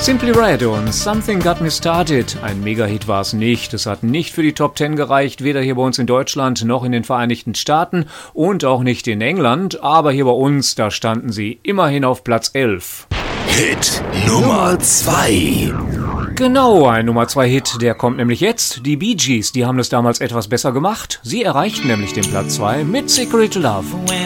Simply Red und Something Got Me Started. Ein Mega-Hit war es nicht. Es hat nicht für die Top 10 gereicht, weder hier bei uns in Deutschland noch in den Vereinigten Staaten und auch nicht in England. Aber hier bei uns, da standen sie immerhin auf Platz 11. Hit Nummer 2. Genau, ein Nummer 2 Hit, der kommt nämlich jetzt. Die Bee Gees, die haben es damals etwas besser gemacht. Sie erreichten nämlich den Platz 2 mit Secret Love.